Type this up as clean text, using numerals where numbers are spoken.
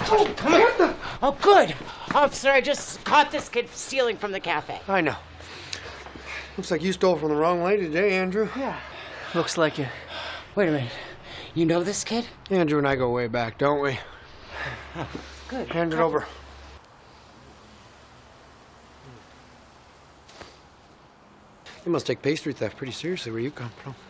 Oh, come on. Oh, good. Officer, I just caught this kid stealing from the cafe. I know. Looks like you stole from the wrong lady today, Andrew. Yeah. Looks like it. Wait a minute. You know this kid? Andrew and I go way back, don't we? Oh, good. Hand it over. You must take pastry theft pretty seriously where you come from.